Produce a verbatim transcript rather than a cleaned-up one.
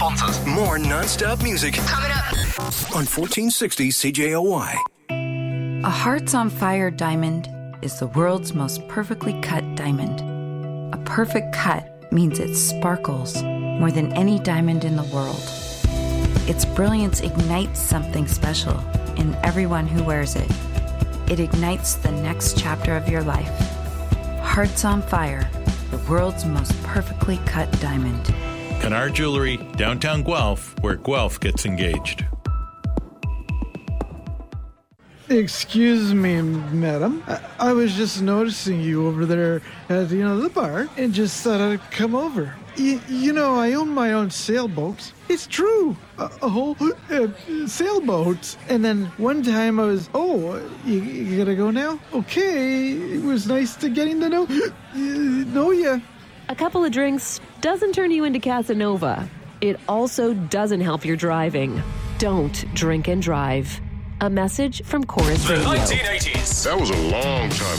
sponsors. More non-stop music Coming up on fourteen sixty C J O Y. A Hearts on Fire diamond is the world's most perfectly cut diamond. A perfect cut means it sparkles more than any diamond in the world. Its brilliance ignites something special in everyone who wears it. It ignites the next chapter of your life. Hearts on Fire, the world's most perfectly cut diamond. Kennard Jewelry, downtown Guelph, where Guelph gets engaged. Excuse me, madam. I, I was just noticing you over there at, you know, the bar and just thought I'd come over. Y- you know, I own my own sailboat. It's true. A, a whole uh, sailboat. And then one time I was, oh, you, you gotta go now? Okay. It was nice to getting to know, uh, know ya. A couple of drinks doesn't turn you into Casanova. It also doesn't help your driving. Don't drink and drive. A message from Chorus Radio. nineteen eighties. That was a long time